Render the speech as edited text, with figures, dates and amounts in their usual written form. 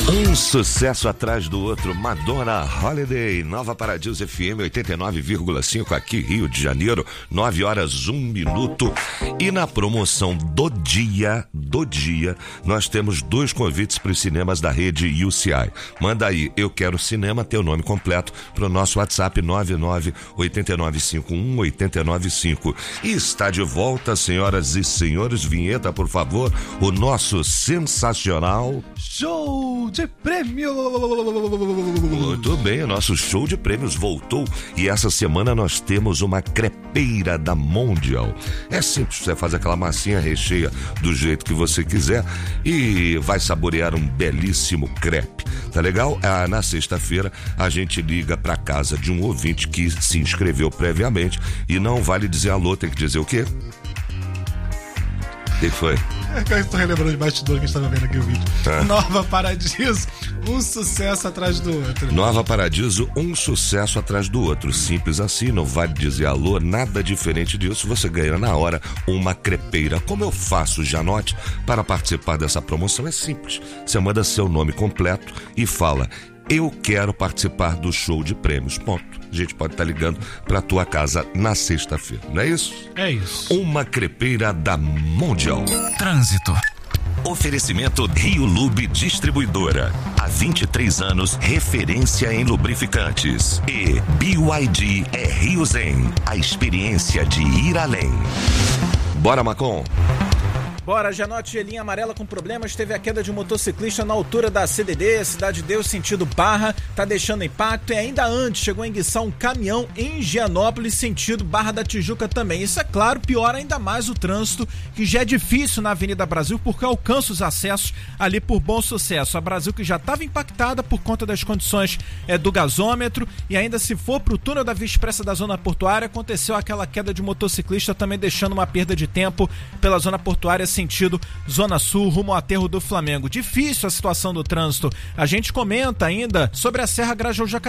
Um sucesso atrás do outro. Madonna Holiday, Nova Paradiso FM 89,5 aqui, Rio de Janeiro, 9h01. E na promoção do dia, nós temos 2 convites para os cinemas da rede UCI. Manda aí, eu quero cinema, teu nome completo, para o nosso WhatsApp 998951895. E está de volta, senhoras e senhores, vinheta, por favor, o nosso sensacional show de prêmios. Muito bem, o nosso show de prêmios voltou e essa semana nós temos uma crepeira da Mondial. É simples, você faz aquela massinha, recheia do jeito que você quiser e vai saborear um belíssimo crepe, tá legal? Na sexta-feira a gente liga pra casa de um ouvinte que se inscreveu previamente e não vale dizer alô, tem que dizer o quê? O que foi? Eu estou relembrando de bastidor que a gente estava vendo aqui o vídeo. Nova Paradiso, um sucesso atrás do outro. Nova Paradiso, um sucesso atrás do outro. Simples assim, não vale dizer alô, nada diferente disso. Você ganha na hora uma crepeira. Como eu faço, Janote, para participar dessa promoção? É simples. Você manda seu nome completo e fala: eu quero participar do show de prêmios. Ponto. A gente pode estar ligando para tua casa na sexta-feira, não é isso? É isso. Uma crepeira da Mondial. Trânsito. Oferecimento Rio Lube Distribuidora. Há 23 anos, referência em lubrificantes. E BYD é Rio Zen. A experiência de ir além. Bora, Macon. Bora, Janote, linha amarela com problemas, teve a queda de um motociclista na altura da CDD, Cidade de Deus, sentido Barra, tá deixando impacto, e ainda antes chegou a enguiçar um caminhão em Gianópolis, sentido Barra da Tijuca também. Isso, é claro, piora ainda mais o trânsito, que já é difícil na Avenida Brasil, porque alcança os acessos ali por Bom Sucesso. A Brasil que já estava impactada por conta das condições do gasômetro, e ainda se for pro túnel da Via Expressa da Zona Portuária, aconteceu aquela queda de motociclista, também deixando uma perda de tempo pela Zona Portuária, sentido Zona Sul, rumo ao aterro do Flamengo. Difícil a situação do trânsito. A gente comenta ainda sobre a Serra Grajaú-Jacareí.